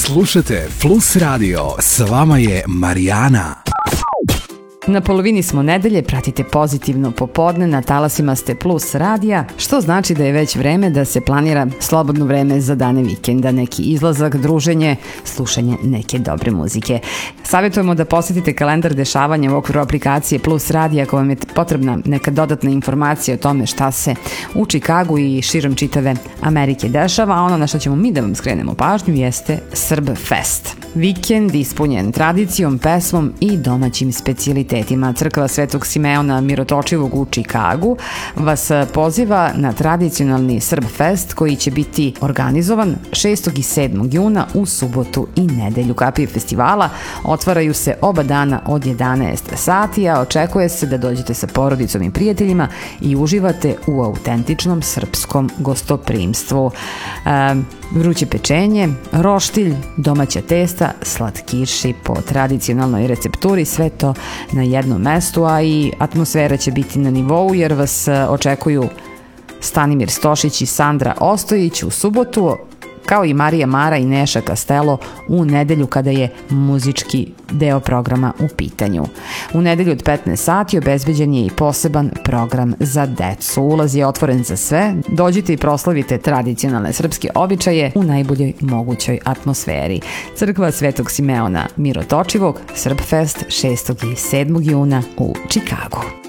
Slušajte Plus Radio, s vama je Marijana. Na polovini smo nedelje, pratite Pozitivno popodne, na talasima ste Plus radija, što znači da je već vreme da se planira slobodno vreme za dane vikenda, neki izlazak, druženje, slušanje neke dobre muzike. Savjetujemo da posjetite kalendar dešavanja u okviru aplikacije Plus radija ako vam je potrebna neka dodatna informacija o tome šta se u Čikagu i širom čitave Amerike dešava, a ono na što ćemo mi da vam skrenemo pažnju jeste Srb Fest. Vikend ispunjen tradicijom, pesmom i domaćim specijalitetima. Crkva Svetog Simeona Mirotočivog u Čikagu vas poziva na tradicionalni Srb Fest koji će biti organizovan 6. i 7. juna u subotu i nedelju. Kapije festivala otvaraju se oba dana od 11 sati, a očekuje se da dođete sa porodicom i prijateljima i uživate u autentičnom srpskom gostoprimstvu. Vruće pečenje, roštilj, domaća testa, slatkiši po tradicionalnoj recepturi, sve to na jednom mestu, a i atmosfera će biti na nivou jer vas očekuju Stanimir Stošić i Sandra Ostojić u subotu, kao i Marija Mara i Neša Kastelo u nedelju kada je muzički deo programa u pitanju. U nedelju od 15 sati obezbeđen je i poseban program za decu. Ulaz je otvoren za sve. Dođite i proslavite tradicionalne srpske običaje u najboljoj mogućoj atmosferi. Crkva Svetog Simeona Mirotočivog, Srb Fest 6. i 7. juna u Čikagu.